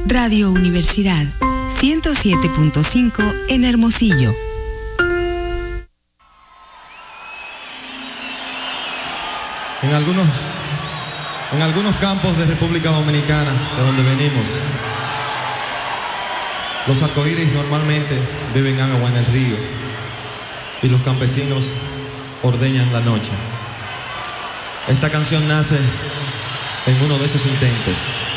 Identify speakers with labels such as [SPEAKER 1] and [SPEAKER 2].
[SPEAKER 1] Radio Universidad 107.5 en Hermosillo.
[SPEAKER 2] En algunos campos de República Dominicana, de donde venimos, los arcoíris normalmente beben agua en el río y los campesinos ordeñan la noche. Esta canción nace en uno de esos intentos.